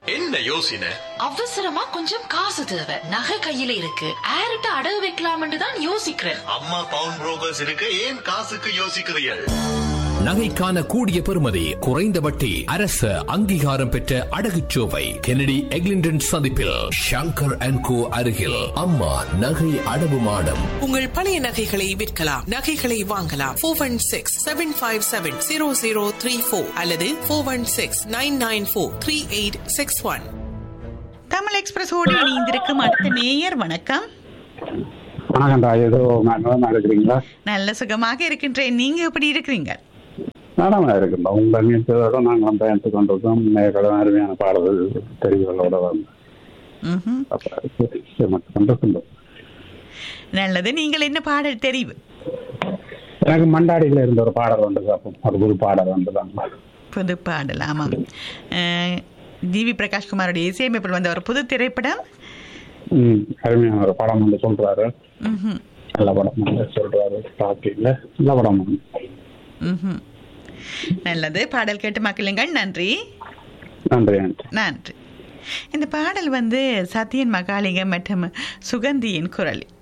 என்ன யோசனை? அவசரமா கொஞ்சம் காசு தேவை, நகை கையில இருக்கு, யார்கிட்ட அடகு வைக்கலாம்னு தான் யோசிக்கிறேன். அம்மா பவுன் புரோக்கர்ஸ் இருக்கு, ஏன் காசுக்கு யோசிக்கிறீர்கள்? நகைக்கான கூடிய பெறுமதி, குறைந்த வட்டி, அரசு அங்கீகாரம் பெற்ற அடகுச்சோவை கெனடி எக்லிண்டன் சந்திப்பில் ஷங்கர் அண்ட் கோ அருகில் அம்மா நகை அடவு மாடம். உங்கள் பழைய நகைகளை விற்கலாம், நகைகளை வாங்கலாம். 416-757-0034 அல்லது 416-994-3861. தமிழ் எக்ஸ்பிரஸோடு இணைந்திருக்கும் அடுத்த நேயர். வணக்கம். வணக்கம் ராஜ், ஏதோ நல்லா இருக்கிறீங்களா? நல்ல சுகமாக இருக்கின்றேன். நீங்க எப்படி இருக்கிறீங்க? நாடாம இருக்கின்றோம். உங்கள் நீச்சலோட நாங்களும் பயணித்து கொண்டிருக்கோம். நேர்களும் அருமையான பாடல்கள் தெரிவுகளோட கொண்டிருக்கின்றோம். நல்லது. நீங்கள் என்ன பாடல் தெரிவு? எனக்கு மண்டாடியில இருந்த ஒரு பாடல் வந்து பார்ப்போம். ஒரு புது பாடல் வந்து தான். புது பாடல். ஆமாம், ஜிவி பிரகாஷ்குமாரோட இசையமைப்பில் வந்த ஒரு புது திரைப்படம். அருமையான ஒரு படம் வந்து சொல்றாரு. நல்ல படம் சொல்றாரு. நல்ல படம். நல்லது. பாடல் கேட்டு மக்களுங்கள். நன்றி. நன்றி நன்றி. இந்த பாடல் வந்து சத்யன் மகாலிங்கம் மற்றும் சுகந்தியின் குரலில்.